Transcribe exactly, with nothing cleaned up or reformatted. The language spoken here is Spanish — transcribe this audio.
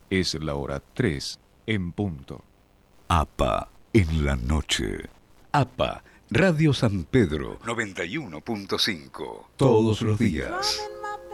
Es la hora tres en punto. A P A en la noche. A P A, Radio San Pedro noventa y uno punto cinco. Todos los días.